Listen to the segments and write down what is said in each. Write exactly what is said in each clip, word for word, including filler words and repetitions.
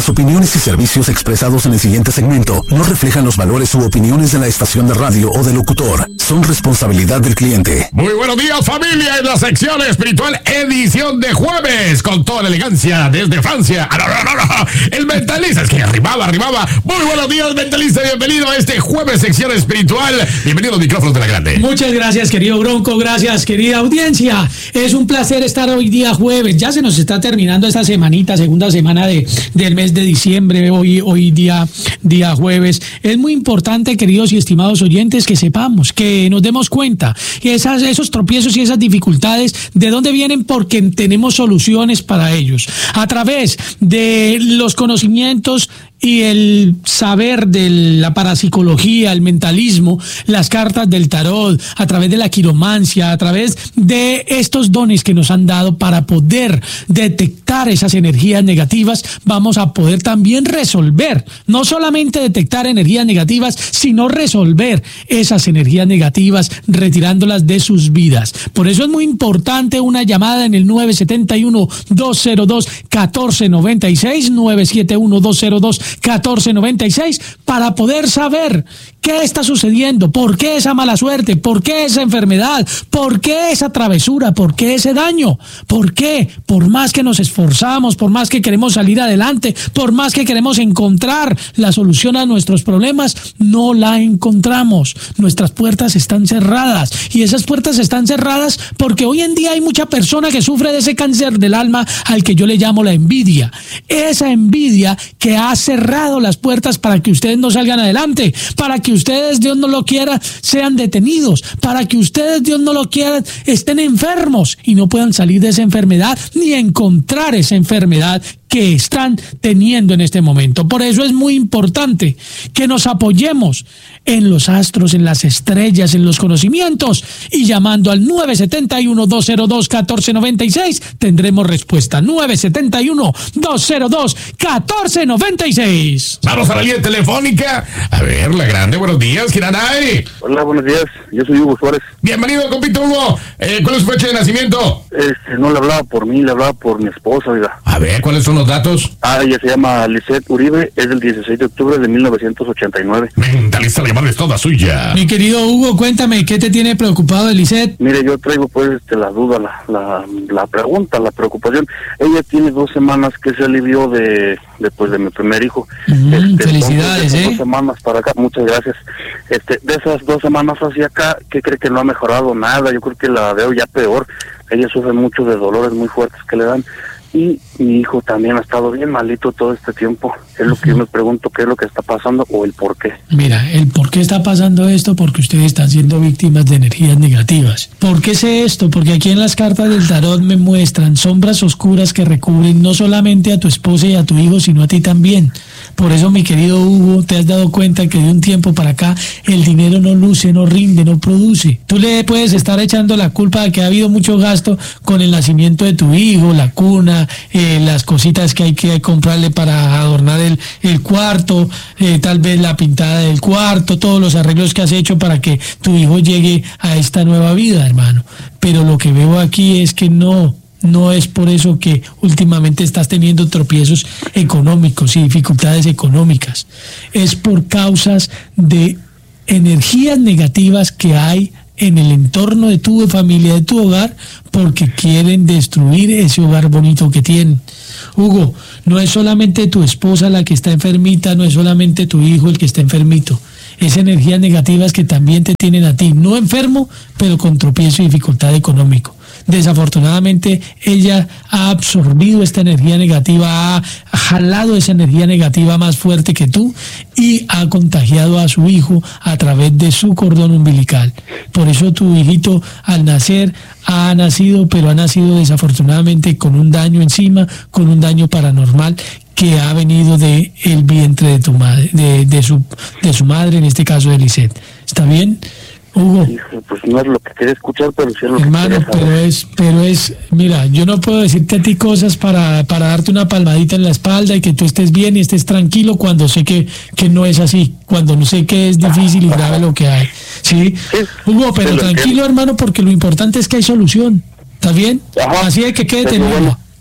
Las opiniones y servicios expresados en el siguiente segmento no reflejan los valores u opiniones de la estación de radio o del locutor. Son responsabilidad del cliente. Muy buenos días, familia, en la sección espiritual, edición de jueves, con toda la elegancia desde Francia. Ah, no, no, no, no. El mentalista, es que arribaba, arribaba. Muy buenos días, mentalista, bienvenido a este jueves, sección espiritual. Bienvenido a los micrófonos de la grande. Muchas gracias, querido Bronco, gracias, querida audiencia. Es un placer estar hoy día jueves. Ya se nos está terminando esta semanita, segunda semana de, del mes de diciembre, hoy, hoy día, día jueves. Es muy importante, queridos y estimados oyentes, que sepamos, que nos demos cuenta que esas, esos tropiezos y esas dificultades, ¿de dónde vienen? Porque tenemos soluciones para ellos. A través de los conocimientos y el saber de la parapsicología, el mentalismo, las cartas del tarot, a través de la quiromancia, a través de estos dones que nos han dado para poder detectar esas energías negativas, vamos a poder también resolver, no solamente detectar energías negativas, sino resolver esas energías negativas, retirándolas de sus vidas. Por eso es muy importante una llamada en el nueve siete uno, dos cero dos, uno cuatro nueve seis, nueve siete uno, dos cero dos, uno cuatro nueve seis, para poder saber qué está sucediendo, por qué esa mala suerte, por qué esa enfermedad, por qué esa travesura, por qué ese daño, por qué, por más que nos esforzamos, por más que queremos salir adelante, por más que queremos encontrar la solución a nuestros problemas, no la encontramos. Nuestras puertas están cerradas, y esas puertas están cerradas porque hoy en día hay mucha persona que sufre de ese cáncer del alma al que yo le llamo la envidia. Esa envidia que ha cerrado las puertas para que ustedes no salgan adelante, para que ustedes, Dios no lo quiera, sean detenidos, para que ustedes, Dios no lo quiera, estén enfermos y no puedan salir de esa enfermedad ni encontrar esa enfermedad que están teniendo en este momento. Por eso es muy importante que nos apoyemos en los astros, en las estrellas, en los conocimientos, y llamando al nueve siete uno, dos cero dos, uno cuatro nueve seis tendremos respuesta. nueve siete uno, dos cero dos, uno cuatro nueve seis. Vamos a la línea telefónica. A ver, la grande, buenos días, ¿quién anda ahí? Hola, buenos días, yo soy Hugo Suárez. Bienvenido, compito Hugo. Eh, ¿Cuál es su fecha de nacimiento? Este, no le hablaba por mí, le hablaba por mi esposa, oiga. A ver, ¿cuáles son los datos? Ah, ella se llama Lisette Uribe, es del dieciséis de octubre de mil novecientos ochenta y nueve. Mentalista, la llamada es toda suya. Mi querido Hugo, cuéntame, ¿qué te tiene preocupado de Lisette? Mire, yo traigo pues este, la duda, la, la, la pregunta, la preocupación. Ella tiene dos semanas que se alivió de, de, pues, de mi primer hijo. Mm, este, felicidades, entonces, ¿eh? Dos semanas para acá, muchas gracias. Este, de esas dos semanas hacia acá, ¿qué cree que no ha mejorado nada? Yo creo que la veo ya peor. Ella sufre mucho de dolores muy fuertes que le dan. Y mi hijo también ha estado bien malito todo este tiempo. Es lo que yo me pregunto, qué es lo que está pasando o el por qué. Mira, el por qué está pasando esto, porque ustedes están siendo víctimas de energías negativas. ¿Por qué sé esto? Porque aquí en las cartas del tarot me muestran sombras oscuras que recubren no solamente a tu esposa y a tu hijo, sino a ti también. Por eso, mi querido Hugo, te has dado cuenta que de un tiempo para acá el dinero no luce, no rinde, no produce. Tú le puedes estar echando la culpa de que ha habido mucho gasto con el nacimiento de tu hijo, la cuna, eh, las cositas que hay que comprarle para adornar el, el cuarto, eh, tal vez la pintada del cuarto, todos los arreglos que has hecho para que tu hijo llegue a esta nueva vida, hermano. Pero lo que veo aquí es que no... No es por eso que últimamente estás teniendo tropiezos económicos y dificultades económicas. Es por causas de energías negativas que hay en el entorno de tu familia, de tu hogar, porque quieren destruir ese hogar bonito que tienen. Hugo, no es solamente tu esposa la que está enfermita, no es solamente tu hijo el que está enfermito. Es energías negativas que también te tienen a ti, no enfermo, pero con tropiezo y dificultad económico. Desafortunadamente ella ha absorbido esta energía negativa, ha jalado esa energía negativa más fuerte que tú y ha contagiado a su hijo a través de su cordón umbilical. Por eso tu hijito al nacer ha nacido, pero ha nacido desafortunadamente con un daño encima, con un daño paranormal que ha venido de el vientre de tu madre, de, de su de su madre, en este caso de Lisette. ¿Está bien, Hugo? Sí, pues no es lo que quería escuchar, pero sí es lo hermano, que quería saber. pero es, pero es, mira, yo no puedo decirte a ti cosas para, para darte una palmadita en la espalda y que tú estés bien y estés tranquilo cuando sé que, que no es así, cuando no sé que es difícil y grave lo que hay. ¿Sí? Sí, Hugo, pero sí, tranquilo, hermano, porque lo importante es que hay solución. ¿Está bien? Ajá. Así de que quédate Pero en bueno,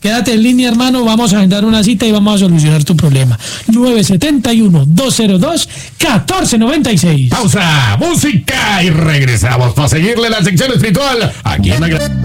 Quédate en línea, hermano, vamos a agendar una cita y vamos a solucionar tu problema. nueve siete uno, dos cero dos, uno cuatro nueve seis. Pausa, música y regresamos para seguirle la sección espiritual aquí en la